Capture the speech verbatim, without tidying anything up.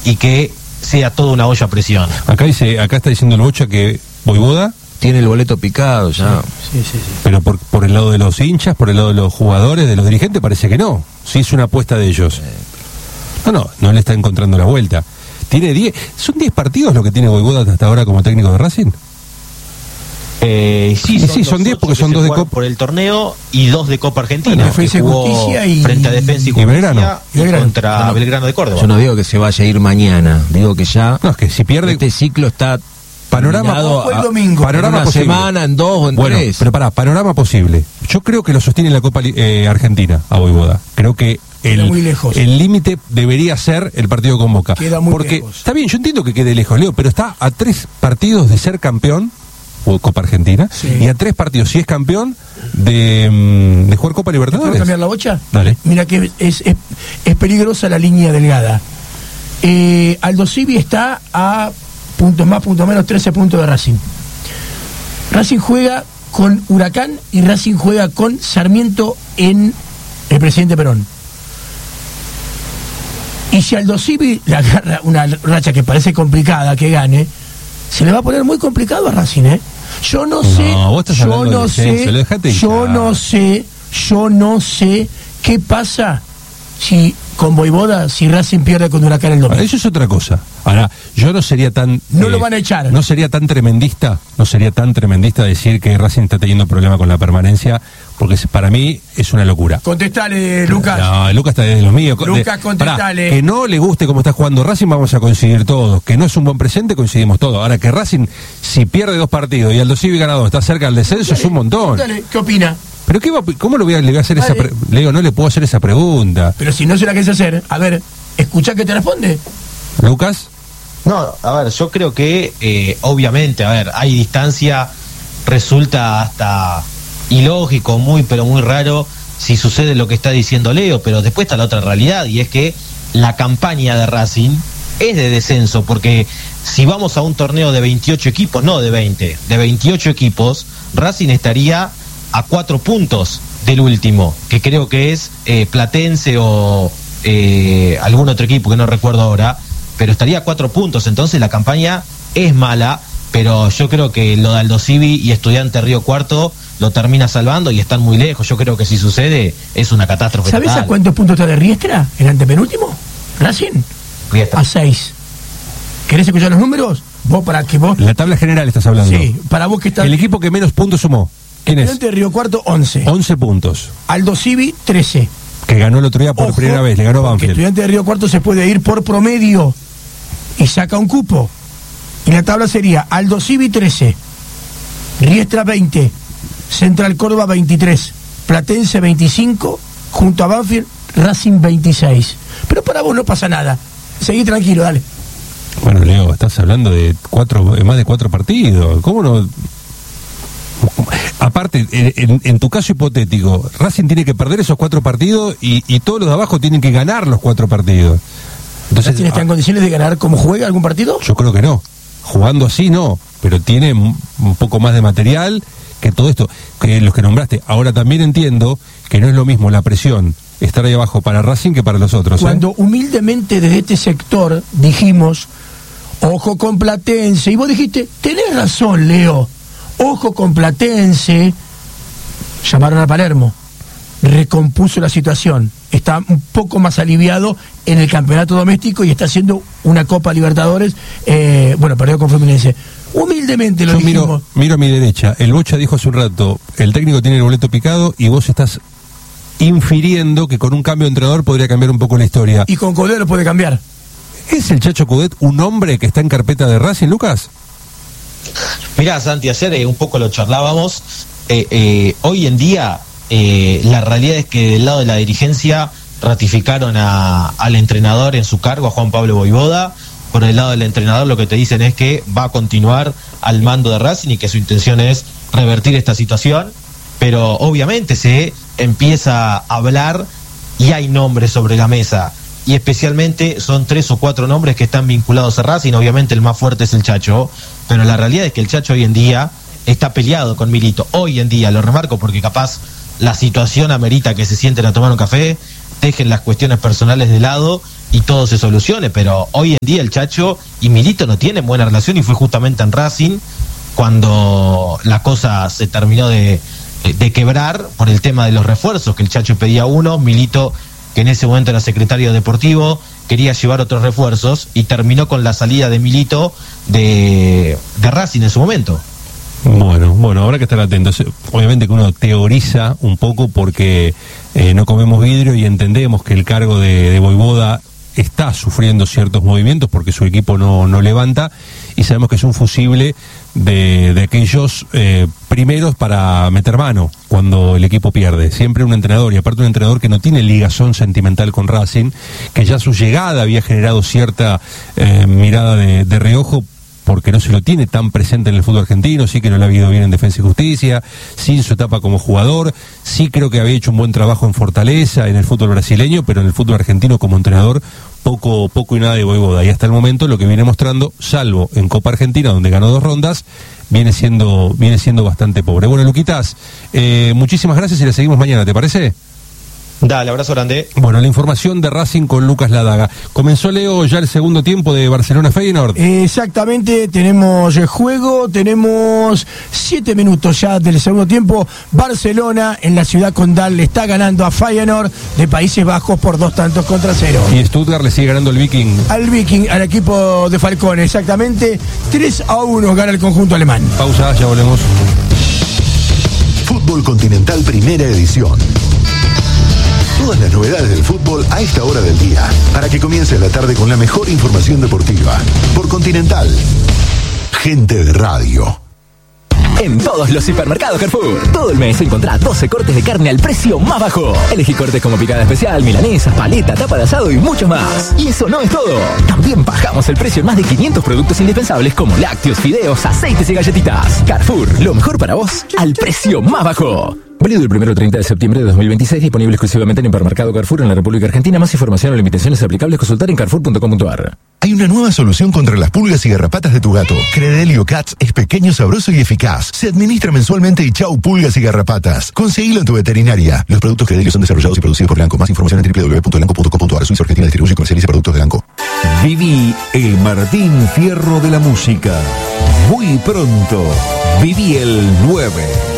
y que sea toda una olla a presión. Acá dice, acá está diciendo el Bocha que Voivoda tiene el boleto picado ya. Sí, sí, sí. Pero por, por el lado de los hinchas, por el lado de los jugadores, de los dirigentes, parece que no. Sí es una apuesta de ellos. No, no, no le está encontrando la vuelta. Tiene diez, ¿son diez partidos lo que tiene Voivoda hasta ahora como técnico de Racing? Eh, sí, sí, son diez porque son dos de Copa por el torneo y dos de Copa Argentina. Defensa y Justicia y frente a Defensa y y Belgrano. Justicia y, Belgrano. contra No, no. Belgrano de Córdoba. Yo no digo que se vaya a ir mañana, digo que ya No, es que si pierde este ciclo está panorama, terminado Fue el a- domingo. en panorama una posible. semana, en dos o en Bueno, tres. pero pará, panorama posible. Yo creo que lo sostiene la Copa eh, Argentina a Voivoda. Creo que Queda el muy lejos. el límite debería ser el partido con Boca. Queda muy Porque lejos. está bien, yo entiendo que quede lejos, Leo, pero está a tres partidos de ser campeón o Copa Argentina Sí. y a tres partidos, si es campeón, de, mm, de jugar Copa ¿Puedo Libertadores. cambiar la bocha? Dale. Mira que es, es, es peligrosa la línea delgada. Eh, Aldo Civi está a puntos más, puntos menos, trece puntos de Racing. Racing juega con Huracán y Racing juega con Sarmiento en el Presidente Perón. Y si Aldo Civi le agarra una racha que parece complicada que gane, se le va a poner muy complicado a Racing, ¿eh? Yo no sé, No, vos estás yo hablando no de sé, descenso, lo dejaste yo hinchar. no sé, yo no sé qué pasa si con Voivoda, si Racing pierde con Huracán el Ahora, domingo. eso es otra cosa. Ahora, yo no sería tan... No lo van a echar. No sería tan tremendista, no sería tan tremendista decir que Racing está teniendo problema con la permanencia, porque es- para mí es una locura. Contestale, Lucas. No, Lucas está de los míos. Lucas, De- contestale. pará, que no le guste cómo está jugando Racing, vamos a coincidir todos. Que no es un buen presente, coincidimos todos. Ahora, que Racing, si pierde dos partidos y Aldo Civi ganador, está cerca del descenso, es un montón. Dale, ¿qué opina? Pero qué va- ¿cómo lo voy a, le voy a hacer esa Dale. pre- Leo, no le puedo hacer esa pregunta. Pero si no se la quieres hacer, a ver, escuchá que te responde. Lucas, No, a ver, yo creo que eh, obviamente, a ver, hay distancia, resulta hasta ilógico, muy pero muy raro si sucede lo que está diciendo Leo, pero después está la otra realidad y es que la campaña de Racing es de descenso, porque si vamos a un torneo de veintiocho equipos, no de veinte, de veintiocho equipos, Racing estaría a cuatro puntos del último, que creo que es eh, Platense o eh, algún otro equipo que no recuerdo ahora, pero estaría a cuatro puntos, entonces la campaña es mala, pero yo creo que lo de Aldo Civi y Estudiante Río Cuarto lo termina salvando y están muy lejos. Yo creo que si sucede es una catástrofe ¿Sabés total. a cuántos puntos está de Riestra? ¿El antepenúltimo? ¿Racing? Riestra. A seis. ¿Querés escuchar los números? Vos para que vos... la tabla general estás hablando. Sí, para vos que estás... El equipo que menos puntos sumó. ¿Quién es? Estudiante de Río Cuarto, once. once puntos. Aldo Civi, trece. Que ganó el otro día por Ojo, primera vez, le ganó porque Banfield. Estudiante de Río Cuarto se puede ir por promedio y saca un cupo. Y la tabla sería Aldo Civi trece, Riestra veinte, Central Córdoba veintitrés, Platense veinticinco, junto a Banfield Racing veintiséis. Pero para vos no pasa nada. Seguí tranquilo, dale. Bueno, Leo, estás hablando de cuatro, de más de cuatro partidos. ¿Cómo no? Aparte, en, en- en tu caso hipotético, Racing tiene que perder esos cuatro partidos y, y todos los de abajo tienen que ganar los cuatro partidos. Entonces, ¿Racing está en ah, condiciones de ganar como juega algún partido? yo creo que no. Jugando así no, pero tiene un un poco más de material que todo esto, que los que nombraste. Ahora también entiendo que no es lo mismo la presión estar ahí abajo para Racing que para los otros. ¿eh? Cuando humildemente desde este sector dijimos, ojo con Platense, y vos dijiste, tenés razón, Leo, ojo con Platense, llamaron a Palermo, recompuso la situación, está un poco más aliviado en el campeonato doméstico y está haciendo una Copa Libertadores, eh, bueno, perdió con Fluminense. Humildemente lo Yo dijimos. miro, miro a mi derecha. El Bocha dijo hace un rato, el técnico tiene el boleto picado y vos estás infiriendo que con un cambio de entrenador podría cambiar un poco la historia. Y con Codero puede cambiar. ¿Es el Chacho Coudet un hombre que está en carpeta de Racing, Lucas? Mirá, Santi, ayer eh, un poco lo charlábamos. Eh, eh, hoy en día, eh, la realidad es que del lado de la dirigencia ratificaron a, al entrenador en su cargo, a Juan Pablo Voivoda. Por el lado del entrenador lo que te dicen es que va a continuar al mando de Racing y que su intención es revertir esta situación. Pero obviamente se empieza a hablar y hay nombres sobre la mesa. Y especialmente son tres o cuatro nombres que están vinculados a Racing. Obviamente el más fuerte es el Chacho, pero la realidad es que el Chacho hoy en día está peleado con Milito. Hoy en día, lo remarco porque capaz la situación amerita que se sienten a tomar un café, dejen las cuestiones personales de lado y todo se solucione, pero hoy en día el Chacho y Milito no tienen buena relación, y fue justamente en Racing cuando la cosa se terminó de, de quebrar por el tema de los refuerzos, que el Chacho pedía uno, Milito, que en ese momento era secretario deportivo, quería llevar otros refuerzos, y terminó con la salida de Milito de, de Racing en su momento. Bueno, bueno, habrá que estar atentos. Obviamente que uno teoriza un poco porque eh, no comemos vidrio y entendemos que el cargo de, de Voivoda está sufriendo ciertos movimientos porque su equipo no, no levanta, y sabemos que es un fusible de, de aquellos eh, primeros para meter mano cuando el equipo pierde. Siempre un entrenador, y aparte un entrenador que no tiene ligazón sentimental con Racing, que ya su llegada había generado cierta eh, mirada de, de reojo, porque no se lo tiene tan presente en el fútbol argentino. Sí que no le ha ido bien en Defensa y Justicia, sí en su etapa como jugador, sí creo que había hecho un buen trabajo en Fortaleza, en el fútbol brasileño, pero en el fútbol argentino como entrenador poco poco y nada de Voivoda. Y hasta el momento lo que viene mostrando, salvo en Copa Argentina donde ganó dos rondas, viene siendo viene siendo bastante pobre. Bueno, Luquitas, eh, muchísimas gracias y la seguimos mañana, ¿te parece? Dale, abrazo grande. Bueno, la información de Racing con Lucas Ladaga. Comenzó, Leo, ya el segundo tiempo de Barcelona-Feyenoord. Exactamente, tenemos el juego, tenemos siete minutos ya del segundo tiempo. Barcelona en la ciudad condal le está ganando a Feyenoord de Países Bajos por dos tantos contra cero. Y Stuttgart le sigue ganando al Viking. Al Viking, al equipo de Falcón, exactamente. tres a uno gana el conjunto alemán. Pausa, ya volvemos. Fútbol Continental Primera Edición. Todas las novedades del fútbol a esta hora del día, para que comience la tarde con la mejor información deportiva. Por Continental, gente de radio. En todos los supermercados Carrefour, todo el mes encontrá doce cortes de carne al precio más bajo. Elegí cortes como picada especial, milanesas, paleta, tapa de asado y mucho más. Y eso no es todo. También bajamos el precio en más de quinientos productos indispensables como lácteos, fideos, aceites y galletitas. Carrefour, lo mejor para vos al precio más bajo. Válido del primero al treinta de septiembre de dos mil veintiséis, disponible exclusivamente en Hipermercado Carrefour en la República Argentina. Más información o limitaciones aplicables, consultar en carrefour punto com punto a r. Hay una nueva solución contra las pulgas y garrapatas de tu gato. Credelio Cats es pequeño, sabroso y eficaz. Se administra mensualmente y chau pulgas y garrapatas. Conseguilo en tu veterinaria. Los productos Credelio son desarrollados y producidos por Lanco. Más información en w w w punto lanco punto com punto a r. Suiza Argentina distribuye y comercializa productos de Lanco. Viví el Martín Fierro de la música. Muy pronto, viví el nueve.